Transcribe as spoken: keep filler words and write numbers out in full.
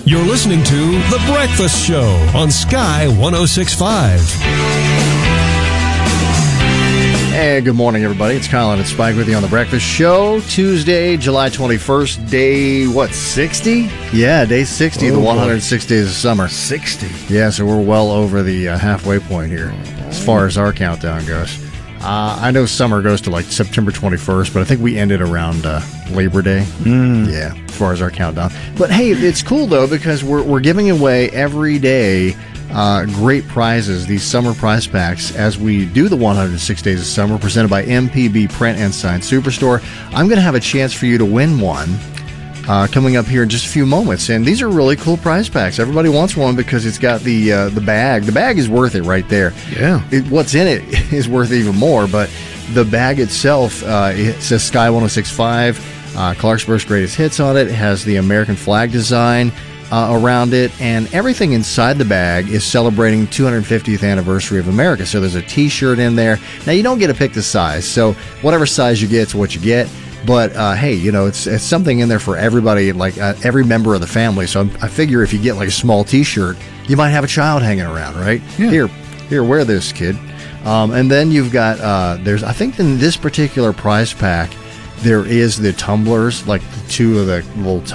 You're listening to The Breakfast Show on Sky one oh six point five. Hey, good morning, everybody. It's Colin and Spike with you on The Breakfast Show. Tuesday, July twenty-first, day, what, sixty? Yeah, day sixty, oh, the one hundred six days of summer. sixty? Yeah, so we're well over the uh, halfway point here as far as our countdown goes. Uh, I know summer goes to like September twenty-first, but I think we ended around uh, Labor Day. Mm. Yeah, as far as our countdown. But hey, it's cool though because we're we're giving away every day uh, great prizes, these summer prize packs, as we do the one hundred six days of summer, presented by M P B Print and Sign Superstore. I'm going to have a chance for you to win one. Uh, coming up here in just a few moments, and these are really cool prize packs. Everybody wants one because it's got the uh, the bag. The bag is worth it right there. Yeah, it, what's in it is worth even more. But the bag itself, uh, it says Sky one oh six point five, uh, Clarksburg's Greatest Hits on it. It has the American flag design uh, around it, and everything inside the bag is celebrating two hundred fiftieth anniversary of America. So there's a T-shirt in there. Now you don't get to pick the size, so whatever size you get is what you get. But, uh, hey, you know, it's it's something in there for everybody, like uh, every member of the family. So I'm, I figure if you get like a small T-shirt, you might have a child hanging around, right? Yeah. Here, here, wear this, kid. Um, and then you've got, uh, there's, I think in this particular prize pack, there is the tumblers, like the two of the little